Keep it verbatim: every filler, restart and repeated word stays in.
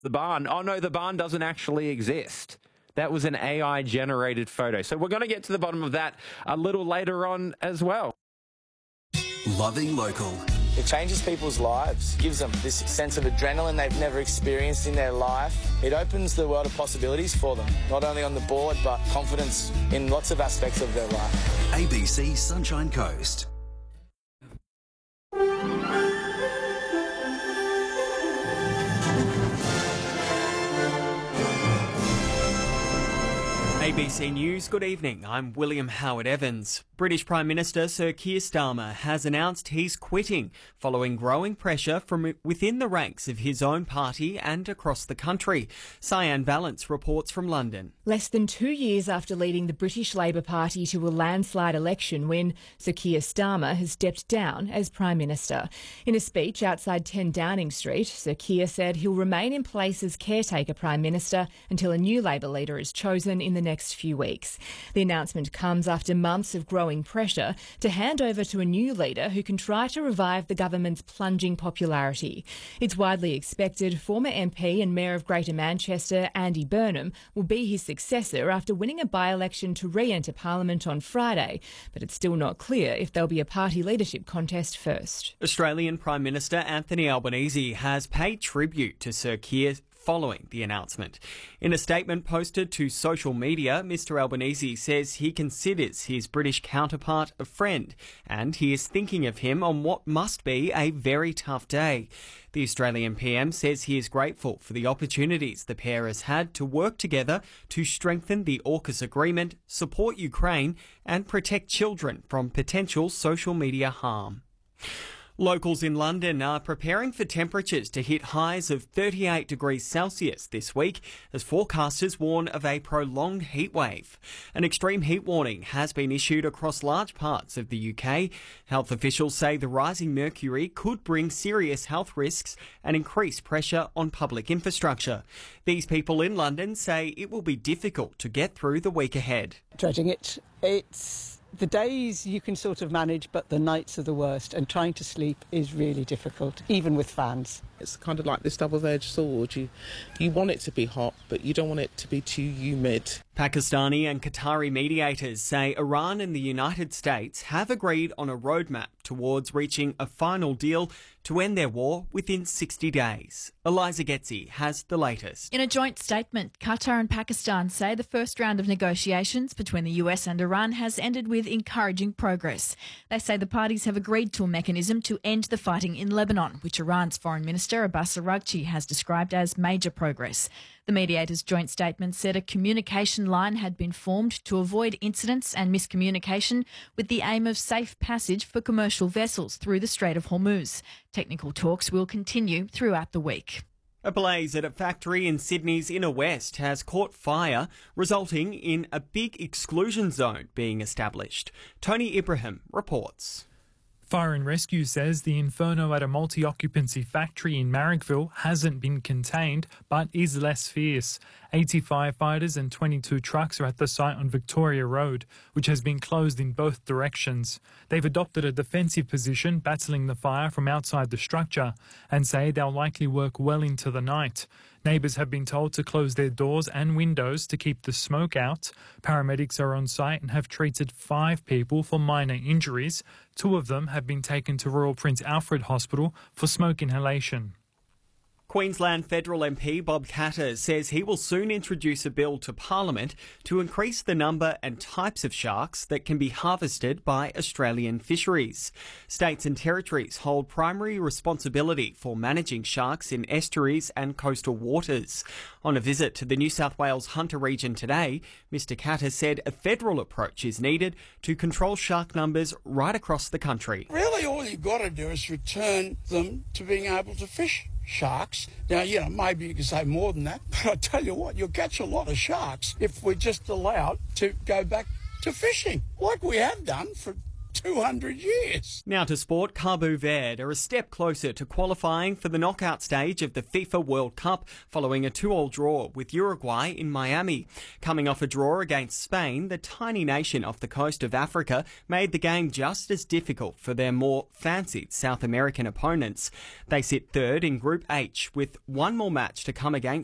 The barn. Oh, no, the barn doesn't actually exist. That was an A I-generated photo. So we're going to get to the bottom of that a little later on as well. Loving local. It changes people's lives, gives them this sense of adrenaline they've never experienced in their life. It opens the world of possibilities for them, not only on the board, but confidence in lots of aspects of their life. A B C Sunshine Coast. A B C News, good evening. I'm William Howard Evans. British Prime Minister Sir Keir Starmer has announced he's quitting following growing pressure from within the ranks of his own party and across the country. Cyan Valance reports from London. Less than two years after leading the British Labour Party to a landslide election win, Sir Keir Starmer has stepped down as Prime Minister. In a speech outside ten Downing Street, Sir Keir said he'll remain in place as caretaker Prime Minister until a new Labour leader is chosen in the next few weeks. The announcement comes after months of growing pressure to hand over to a new leader who can try to revive the government's plunging popularity. It's widely expected former M P and Mayor of Greater Manchester, Andy Burnham, will be his successor after winning a by-election to re-enter Parliament on Friday, but it's still not clear if there'll be a party leadership contest first. Australian Prime Minister Anthony Albanese has paid tribute to Sir Keir following the announcement. In a statement posted to social media, Mr Albanese says he considers his British counterpart a friend and he is thinking of him on what must be a very tough day. The Australian P M says he is grateful for the opportunities the pair has had to work together to strengthen the AUKUS agreement, support Ukraine and protect children from potential social media harm. Locals in London are preparing for temperatures to hit highs of thirty-eight degrees Celsius this week as forecasters warn of a prolonged heat wave. An extreme heat warning has been issued across large parts of the U K. Health officials say the rising mercury could bring serious health risks and increase pressure on public infrastructure. These people in London say it will be difficult to get through the week ahead. Dreading it. It's the days you can sort of manage, but the nights are the worst, and trying to sleep is really difficult, even with fans. It's kind of like this double-edged sword. You, you want it to be hot, but you don't want it to be too humid. Pakistani and Qatari mediators say Iran and the United States have agreed on a roadmap towards reaching a final deal to end their war within sixty days. Eliza Getzi has the latest. In a joint statement, Qatar and Pakistan say the first round of negotiations between the U S and Iran has ended with encouraging progress. They say the parties have agreed to a mechanism to end the fighting in Lebanon, which Iran's Foreign Minister Abbas Araghchi has described as major progress. The mediators' joint statement said a communication line had been formed to avoid incidents and miscommunication with the aim of safe passage for commercial vessels through the Strait of Hormuz. Technical talks will continue throughout the week. A blaze at a factory in Sydney's inner west has caught fire, resulting in a big exclusion zone being established. Tony Ibrahim reports. Fire and Rescue says the inferno at a multi-occupancy factory in Marrickville hasn't been contained but is less fierce. eighty firefighters and twenty-two trucks are at the site on Victoria Road, which has been closed in both directions. They've adopted a defensive position, battling the fire from outside the structure, and say they'll likely work well into the night. Neighbours have been told to close their doors and windows to keep the smoke out. Paramedics are on site and have treated five people for minor injuries. Two of them have been taken to Royal Prince Alfred Hospital for smoke inhalation. Queensland Federal M P Bob Katter says he will soon introduce a bill to Parliament to increase the number and types of sharks that can be harvested by Australian fisheries. States and territories hold primary responsibility for managing sharks in estuaries and coastal waters. On a visit to the New South Wales Hunter region today, Mr Katter said a federal approach is needed to control shark numbers right across the country. Really, all you've got to do is return them to being able to fish sharks. Now, you know, maybe you can say more than that, but I tell you what, you'll catch a lot of sharks if we're just allowed to go back to fishing, like we have done for two hundred years. Now to sport, Cabo Verde are a step closer to qualifying for the knockout stage of the FIFA World Cup following a two-all draw with Uruguay in Miami. Coming off a draw against Spain, the tiny nation off the coast of Africa made the game just as difficult for their more fancied South American opponents. They sit third in Group H with one more match to come against